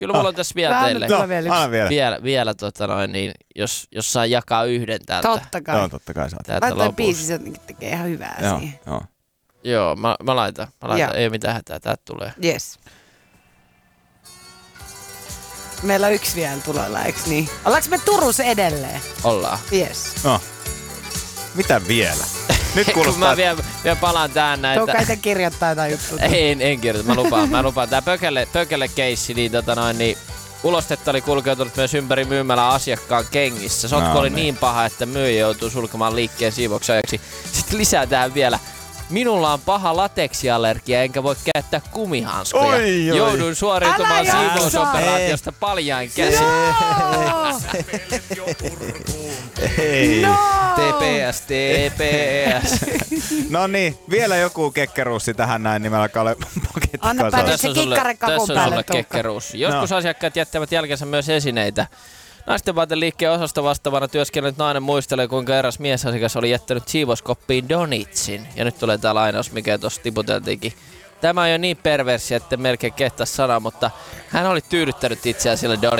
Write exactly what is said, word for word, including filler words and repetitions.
Kyllä mulla on tässä vielä teille. No, vielä, vielä. vielä, vielä tota noin, niin, jos, jos saa jakaa yhden täältä. Totta kai. Joo, totta kai saat. Mä toi biisi se tekee ihan hyvää joo, siihen. Joo, joo mä, mä laitan. Mä laitan. Ei mitään hätää, täältä tulee. Yes. Meillä on yksi vielä tuloilla, eiks niin? Ollaanko me Turussa edelleen? Ollaan. Yes. No. Mitä vielä? Nyt kuulostaa... Mä vielä, vielä palaan tähän näitä. Tuo kai te kirjoittaa jotain juttua. En, en kirjoita, mä lupaan. Mä lupaan. Tää pökele, pökele keissi, niin, tota noin, niin ulostetta oli kulkeutunut myös ympäri myymälän asiakkaan kengissä. Sotku no, oli niin. niin paha, että myyjä joutuu sulkemaan liikkeen siivoksi ajaksi. Sitten lisää tähän vielä. Minulla on paha lateksiallergia, enkä voi käyttää kumihanskoja. Oi, oi. Joudun suoriutumaan siivousoperaatiosta paljain käsin. No! No! T P S, T P S. No niin, vielä joku kekkeruussi tähän näin nimellä Kale paketti. Anna päälle se kikkarekakun päälle. Tässä on sulle kekkeruussi. Joskus no. asiakkaat jättävät jälkensä myös esineitä. Naisten vaateliikkeen osasta vastaavana työskennellyt nainen muistelee, kuinka eräs miesasiakas oli jättänyt siivouskoppiin donitsin. Ja nyt tulee tää lainaus, mikä tuossa tiputeltiinkin. Tämä on jo niin perversi, että melkein kehtas sana, mutta hän oli tyydyttänyt itseään sillä donitsilla.